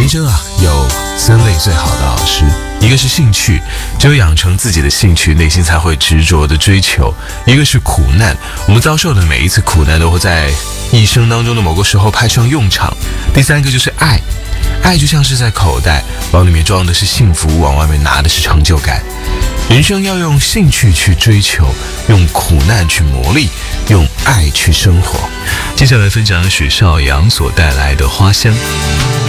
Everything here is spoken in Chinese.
人生啊，有3类最好的老师，一个是兴趣，只有养成自己的兴趣，内心才会执着的追求；一个是苦难，我们遭受的每一次苦难都会在一生当中的某个时候派上用场；第3个就是爱，爱就像是在口袋，往里面装的是幸福，往外面拿的是成就感。人生要用兴趣去追求，用苦难去磨砺，用爱去生活。接下来分享许绍洋所带来的《花香》。